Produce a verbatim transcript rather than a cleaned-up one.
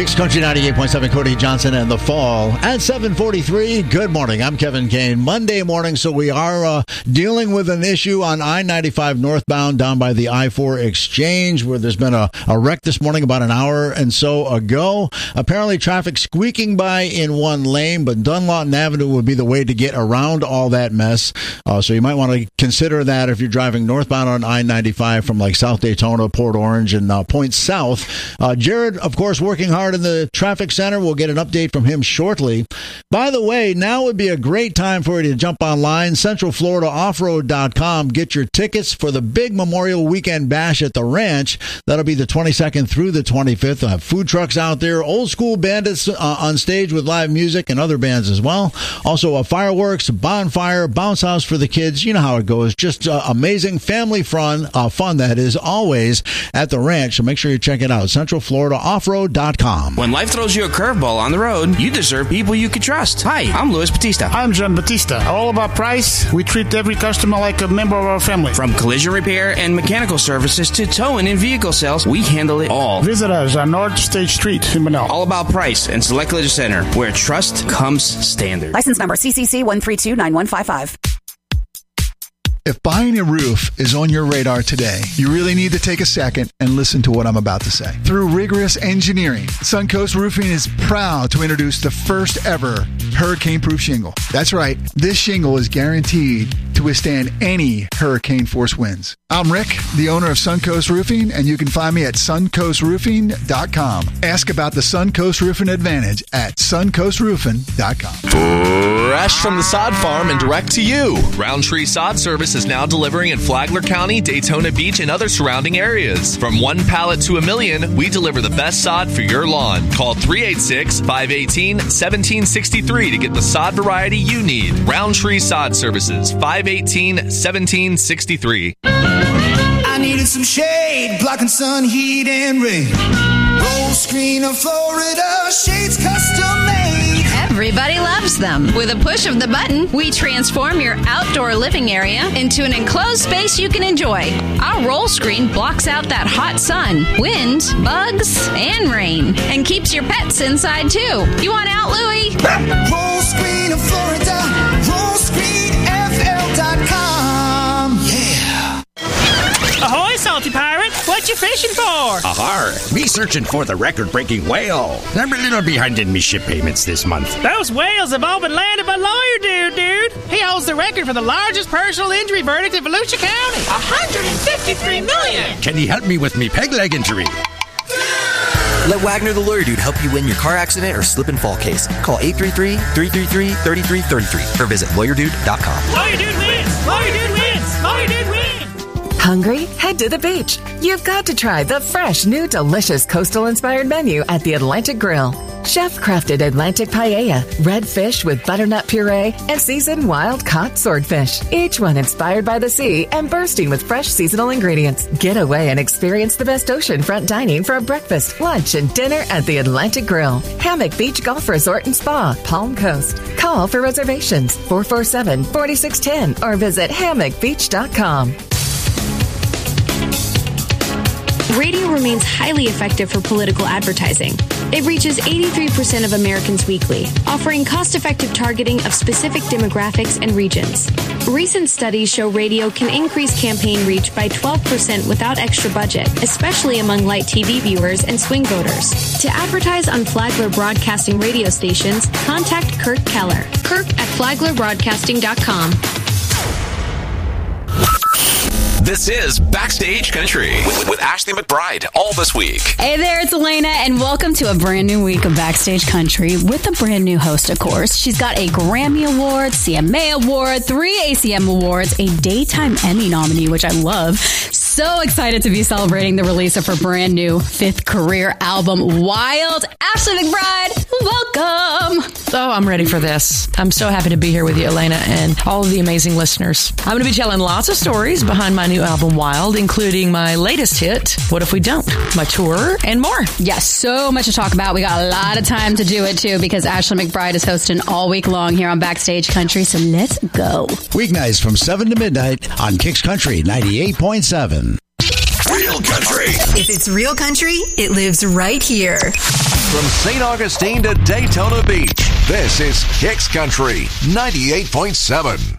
Kicks Country ninety-eight point seven, Cody Johnson and The Fall at seven forty-three. Good morning. I'm Kevin Kane. Monday morning, so we are uh, dealing with an issue on I ninety-five northbound down by the I four exchange where there's been a, a wreck this morning about an hour and so ago. Apparently, traffic squeaking by in one lane, but Dunlawton Avenue would be the way to get around all that mess. Uh, so you might want to consider that if you're driving northbound on I ninety-five from like South Daytona, Port Orange, and uh, Point South. Uh, Jared, of course, working hard in the traffic center. We'll get an update from him shortly. By the way, now would be a great time for you to jump online, central florida off road dot com. Get your tickets for the big Memorial Weekend Bash at the ranch. That'll be the twenty-second through the twenty-fifth. They'll have food trucks out there, old school bandits uh, on stage with live music and other bands as well. Also, a fireworks, bonfire, bounce house for the kids. You know how it goes. Just uh, amazing family fun, uh, fun that is always at the ranch. So make sure you check it out, central florida off road dot com. When life throws you a curveball on the road, you deserve people you can trust. Hi, I'm Luis Batista. I'm John Batista. All about price. We treat every customer like a member of our family. From collision repair and mechanical services to towing and vehicle sales, we handle it all. Visit us on North State Street in Manila. All about price and Select Collision Center, where trust comes standard. License number C C C one three two nine one five five. If buying a roof is on your radar today, you really need to take a second and listen to what I'm about to say. Through rigorous engineering, Suncoast Roofing is proud to introduce the first ever hurricane-proof shingle. That's right, this shingle is guaranteed to withstand any hurricane-force winds. I'm Rick, the owner of Suncoast Roofing, and you can find me at suncoast roofing dot com. Ask about the Suncoast Roofing Advantage at suncoast roofing dot com. Fresh from the sod farm and direct to you. Roundtree Sod Service is now delivering in Flagler County, Daytona Beach, and other surrounding areas. From one pallet to a million, we deliver the best sod for your lawn. Call three eight six, five one eight, one seven six three to get the sod variety you need. Roundtree Sod Services, five one eight, one seven six three. I needed some shade, blocking sun, heat, and rain. Roll screen of Florida, shades custom made. Everybody loves them. With a push of the button, we transform your outdoor living area into an enclosed space you can enjoy. Our roll screen blocks out that hot sun, wind, bugs, and rain, and keeps your pets inside too. You want out, Louie? Roll screen of Florida, roll screen f l dot com. Yeah. Ahoy, salty pirate! What you fishing for? Ahar! Me searching for the record-breaking whale. I'm a little behind in me ship payments this month. Those whales have all been landed by Lawyer Dude, dude. He holds the record for the largest personal injury verdict in Volusia County. one hundred fifty-three million! Can he help me with me peg leg injury? Let Wagner the Lawyer Dude help you win your car accident or slip and fall case. Call eight three three, three three three, three three three three or visit lawyer dude dot com. Lawyer Dude wins! Lawyer Dude wins! Lawyer Dude wins! Hungry? Head to the beach. You've got to try the fresh, new, delicious coastal-inspired menu at the Atlantic Grill. Chef-crafted Atlantic paella, red fish with butternut puree, and seasoned wild-caught swordfish. Each one inspired by the sea and bursting with fresh seasonal ingredients. Get away and experience the best oceanfront dining for a breakfast, lunch, and dinner at the Atlantic Grill. Hammock Beach Golf Resort and Spa, Palm Coast. Call for reservations four four seven, four six one zero or visit hammock beach dot com. Radio remains highly effective for political advertising. It reaches eighty-three percent of Americans weekly, offering cost-effective targeting of specific demographics and regions. Recent studies show radio can increase campaign reach by twelve percent without extra budget, especially among light T V viewers and swing voters. To advertise on Flagler Broadcasting radio stations, contact Kirk Keller. Kirk at flagler broadcasting dot com. This is Backstage Country with, with Ashley McBride all this week. Hey there, it's Elena, and welcome to a brand new week of Backstage Country with a brand new host, of course. She's got a Grammy Award, C M A Award, three A C M Awards, a Daytime Emmy nominee, which I love. So excited to be celebrating the release of her brand new fifth career album, Wild. Ashley McBride, welcome. Oh, I'm ready for this. I'm so happy to be here with you, Elena, and all of the amazing listeners. I'm going to be telling lots of stories behind my new album, Wild, including my latest hit, What If We Don't?, my tour, and more. Yes, so much to talk about. We got a lot of time to do it, too, because Ashley McBride is hosting all week long here on Backstage Country, so let's go. Weeknights from seven to midnight on Kicks Country ninety-eight point seven. Real country. If it's real country, it lives right here. From Saint Augustine to Daytona Beach, this is Kicks Country ninety-eight point seven.